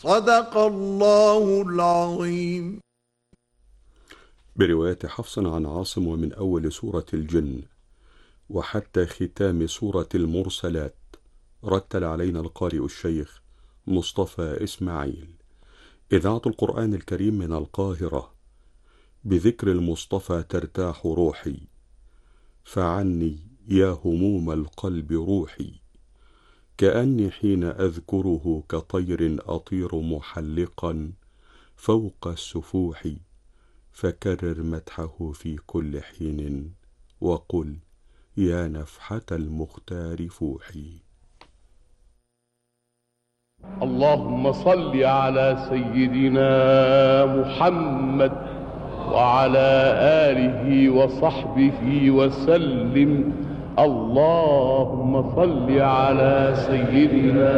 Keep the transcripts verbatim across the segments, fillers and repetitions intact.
صدق الله العظيم. برواية حفص عن عاصم ومن أول سورة الجن وحتى ختام سورة المرسلات. رتل علينا القارئ الشيخ مصطفى إسماعيل. إذاعة القرآن الكريم من القاهرة. بذكر المصطفى ترتاح روحي، فعني يا هموم القلب روحي، كأني حين أذكره كطير أطير محلقا فوق السفوح، فكرر مدحه في كل حين وقل يا نفحة المختار فوحي. اللهم صل على سيدنا محمد وعلى آله وصحبه وسلم. اللهم صل على سيدنا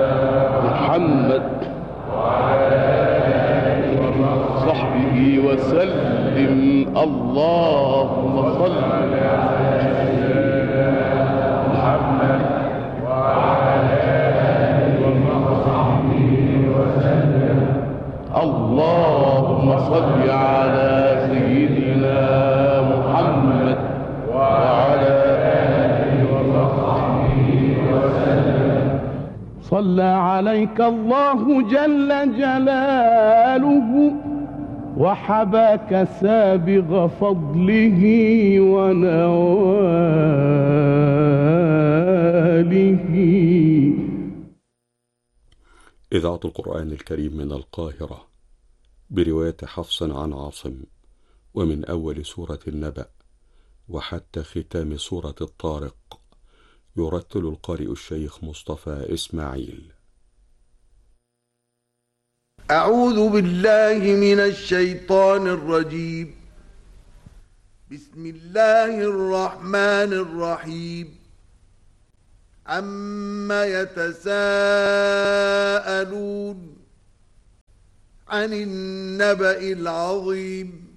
محمد وعلى آله وصحبه وسلم. اللهم صل على سيدنا محمد وعلى آله وصحبه وسلم. اللهم صل على سيدنا محمد وعلى آله وصحبه وسلم. صلى عليك الله جل جلاله وحباك سابغ فضله ونواله. إذاعة القرآن الكريم من القاهرة. برواية حفص عن عاصم ومن أول سورة النبأ وحتى ختام سورة الطارق. يرتل القارئ الشيخ مصطفى إسماعيل. أعوذ بالله من الشيطان الرجيم. بسم الله الرحمن الرحيم. عما يتساءلون عن النبأ العظيم